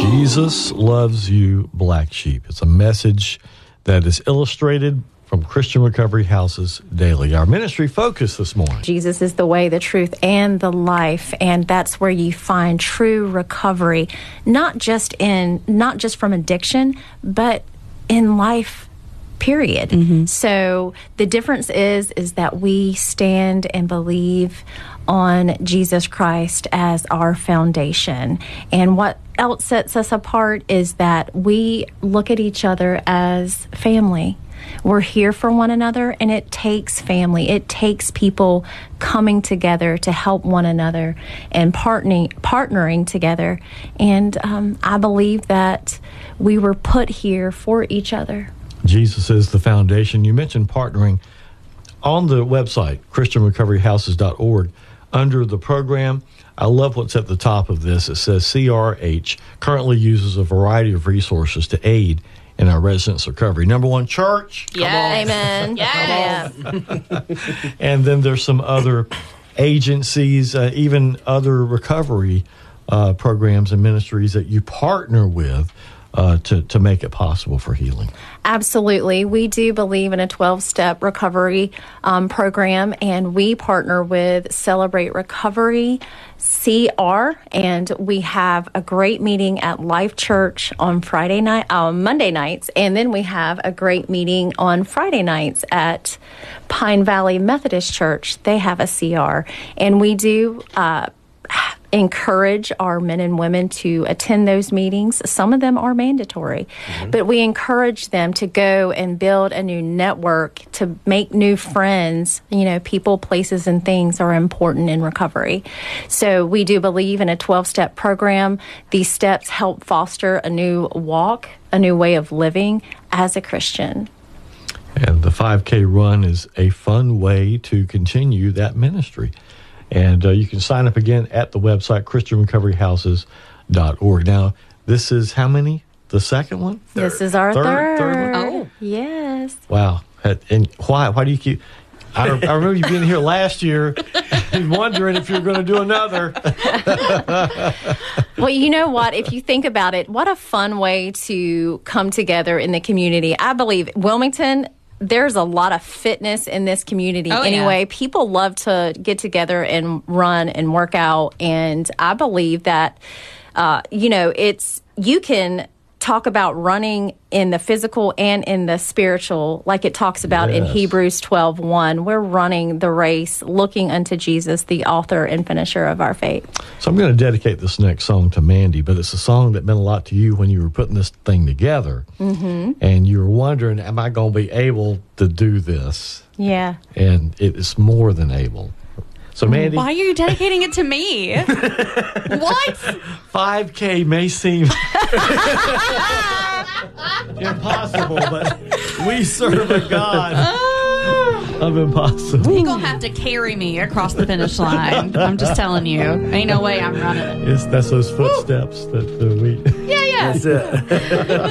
Jesus loves you, black sheep. It's a message that is illustrated from Christian Recovery Houses Daily. Our ministry focus this morning. Jesus is the way, the truth, and the life, and that's where you find true recovery, not just from addiction, but in life, period. Mm-hmm. So the difference is that we stand and believe on Jesus Christ as our foundation. And what else sets us apart is that we look at each other as family. We're here for one another, and it takes family. It takes people coming together to help one another and partnering together. And I believe that we were put here for each other. Jesus is the foundation. You mentioned partnering. On the website, ChristianRecoveryHouses.org, under the program, I love what's at the top of this. It says CRH currently uses a variety of resources to aid in our residents' recovery. Number one, church. Yeah, amen. Yes. And then there's some other agencies, even other recovery programs and ministries that you partner with to make it possible for healing. Absolutely. We do believe in a 12-step recovery program, and we partner with Celebrate Recovery, CR, and we have a great meeting at Life Church on Monday nights, and then we have a great meeting on Friday nights at Pine Valley Methodist Church. They have a CR, and we do encourage our men and women to attend those meetings. Some of them are mandatory, but we encourage them to go and build a new network, to make new friends. You know, people, places, and things are important in recovery. So we do believe in a 12-step program. These steps help foster a new walk, a new way of living as a Christian. And the 5K run is a fun way to continue that ministry. And you can sign up again at the website, ChristianRecoveryHouses.org. Now, this is how many? The second one? This is our third. Third one? Oh. Yes. Wow. And why? Why do you keep... I remember you being here last year and wondering if you're going to do another. Well, you know what? If you think about it, what a fun way to come together in the community. I believe Wilmington... There's a lot of fitness in this community anyway. Yeah. People love to get together and run and work out. And I believe that, you can talk about running in the physical and in the spiritual, like it talks about in Hebrews 12:1. We're running the race, looking unto Jesus, the author and finisher of our faith. So I'm going to dedicate this next song to Mandy, but it's a song that meant a lot to you when you were putting this thing together. Mm-hmm. And you were wondering, am I going to be able to do this? Yeah. And it is more than able. So, Mandy... Why are you dedicating it to me? What? 5K may seem impossible, but we serve a God of impossible. You're going to have to carry me across the finish line. I'm just telling you. Ain't no way I'm running it. That's those footsteps that we... Yeah. That's it.